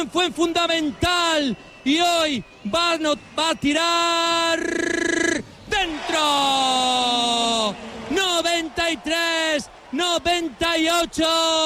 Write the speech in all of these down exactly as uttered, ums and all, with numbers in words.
también fue fundamental y hoy va a, no, va a tirar dentro. noventa y tres noventa y ocho.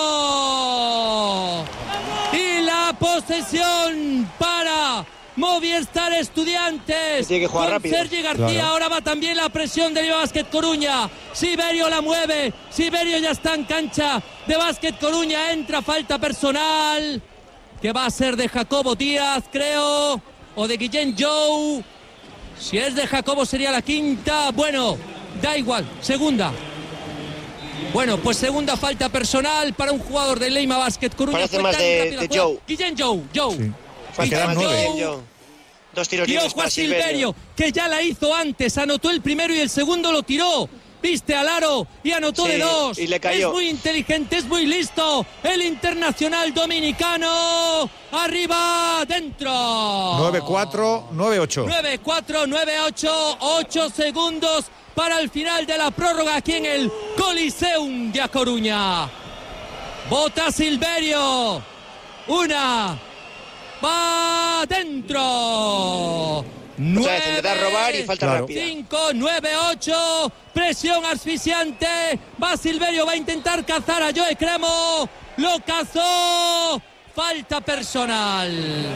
Y la posesión para Movistar Estudiantes. Tiene que jugar con rápido. Sergi García, claro. ahora va también la presión de Básquet Coruña. Siberio la mueve, Siberio ya está en cancha de Básquet Coruña, entra falta personal, que va a ser de Jacobo Díaz, creo, o de Guillén Jou. Si es de Jacobo sería la quinta, bueno, da igual, segunda. Bueno, pues segunda falta personal para un jugador de Leima Básquet Coruña. Parece Fue más tan de- rápida de la jugada. Jou. Guillén Jou, Jou. Sí. Falta Quedan más nueve. de yo. Dos tiros Y libres ojo a para Silverio, Silverio. que ya la hizo antes, anotó el primero y el segundo lo tiró. Viste al aro y anotó Sí, de dos. y le cayó. Es muy inteligente, es muy listo. El internacional dominicano. Arriba, dentro. nueve cuatro, nueve ocho. nueve cuatro, nueve ocho, ocho segundos para el final de la prórroga aquí en el Coliseum de A Coruña. Bota Silverio. Una. Va dentro. Otra vez intentar robar y falta Claro. rápida. cinco, nueve, ocho, presión asfixiante, va Silverio, va a intentar cazar a Joe Cremo, lo cazó, falta personal.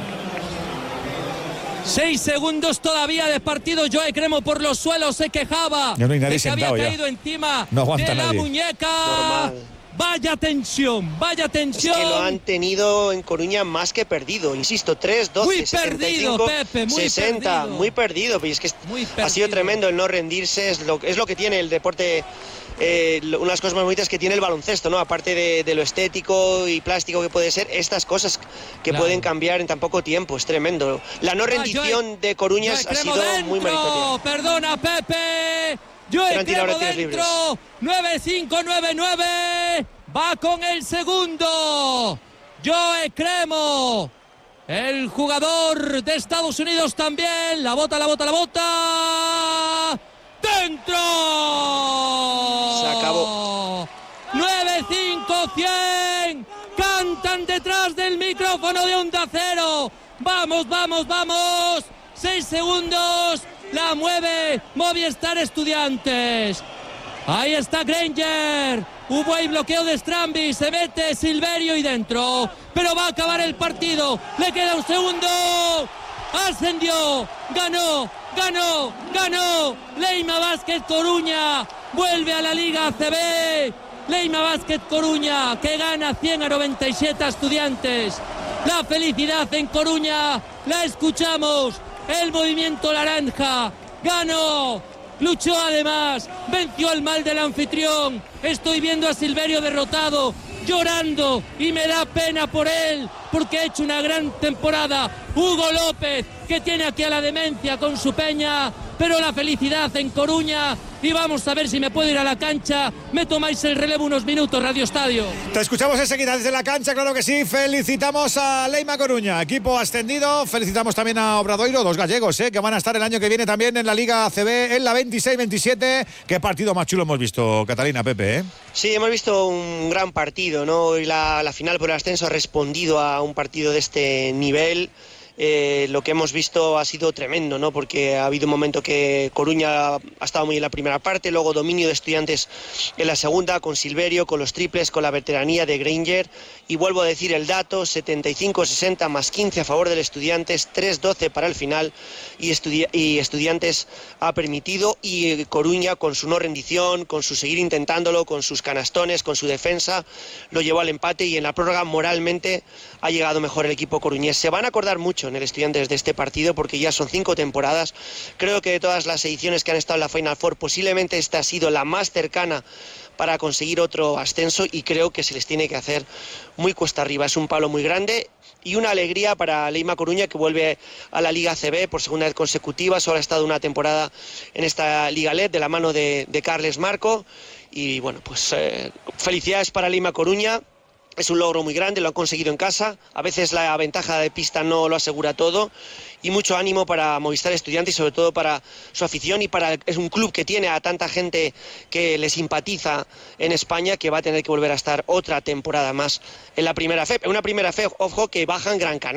Seis segundos todavía de partido, Joe Cremo por los suelos se quejaba Ya no hay nadie de que había sentado ya. caído encima No aguanta de la nadie. muñeca. Normal. Vaya tensión, vaya Es tensión. que lo han tenido en Coruña más que perdido. Insisto, tres, doce, Muy setenta y perdido, cinco, Pepe, muy sesenta. perdido. Muy perdido. Pero es que es- Muy ha perdido. sido tremendo el no rendirse. Es lo, es lo que tiene el deporte. Eh, lo- una de las cosas más bonitas que tiene el baloncesto, ¿no? Aparte de, de lo estético y plástico que puede ser, estas cosas que Claro. pueden cambiar en tan poco tiempo. Es tremendo. La no rendición de Coruña Joe ha Cremo sido dentro, muy meritoria. Perdona, Pepe. Joe Eran Cremo tiradores tiros libres. dentro. nueve cinco, nueve nueve. Va con el segundo. Joe Cremo. El jugador de Estados Unidos también. La bota, la bota, la bota. ¡Dentro! Se acabó. nueve cinco, cien. Cantan detrás del micrófono de Onda Cero. Vamos, vamos, vamos. Seis segundos. La mueve Movistar Estudiantes. Ahí está Granger. Hubo ahí bloqueo de Strambi. Se mete Silverio y dentro. Pero va a acabar el partido. Le queda un segundo. Ascendió. Ganó. Ganó. Ganó. Leima Básquet Coruña. Vuelve a la Liga A C B. Leima Básquet Coruña, que gana cien a noventa y siete a Estudiantes. La felicidad en Coruña. La escuchamos. El movimiento naranja. Ganó. Luchó además, venció al mal del anfitrión. Estoy viendo a Silverio derrotado, llorando, y me da pena por él, porque ha hecho una gran temporada. Hugo López, que tiene aquí a la demencia con su peña, pero la felicidad en Coruña. Y vamos a ver si me puedo ir a la cancha. Me tomáis el relevo unos minutos, Radio Estadio. Te escuchamos enseguida desde la cancha, claro que sí. Felicitamos a Leima Coruña, equipo ascendido. Felicitamos también a Obradoiro, dos gallegos, ¿eh? que van a estar el año que viene también en la Liga A C B, en la veintiséis veintisiete. Qué partido más chulo hemos visto, Catalina, Pepe, ¿eh? Sí, hemos visto un gran partido, ¿no? Y la, la final por el ascenso ha respondido a un partido de este nivel. Eh, lo que hemos visto ha sido tremendo, ¿no? Porque ha habido un momento que Coruña ha estado muy en la primera parte, luego dominio de Estudiantes en la segunda, con Silverio, con los triples, con la veteranía de Granger. Y vuelvo a decir el dato, setenta y cinco sesenta más quince a favor del Estudiantes, tres doce para el final, y, estudi- y Estudiantes ha permitido, y Coruña con su no rendición, con su seguir intentándolo, con sus canastones, con su defensa, lo llevó al empate, y en la prórroga moralmente ha llegado mejor el equipo coruñés. Se van a acordar mucho en el Estudiantes de este partido porque ya son cinco temporadas. Creo que de todas las ediciones que han estado en la Final Four, posiblemente esta ha sido la más cercana para conseguir otro ascenso, y creo que se les tiene que hacer muy cuesta arriba. Es un palo muy grande y una alegría para Leima Coruña, que vuelve a la Liga A C B por segunda vez consecutiva. Solo ha estado una temporada en esta Liga L E D de la mano de, de Carles Marco, y bueno, pues eh, felicidades para Leima Coruña. Es un logro muy grande, lo han conseguido en casa. A veces la ventaja de pista no lo asegura todo. Y mucho ánimo para Movistar Estudiantes y sobre todo para su afición, y para es un club que tiene a tanta gente que le simpatiza en España, que va a tener que volver a estar otra temporada más en la primera F E P. Una primera F E P, ojo, que baja en Gran Canaria.